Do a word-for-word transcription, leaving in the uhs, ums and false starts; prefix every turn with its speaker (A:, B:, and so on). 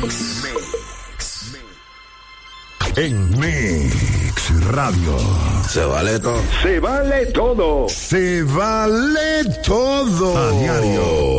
A: En Mix Radio.
B: Se vale todo.
C: Se vale todo.
A: Se vale todo.
B: A diario.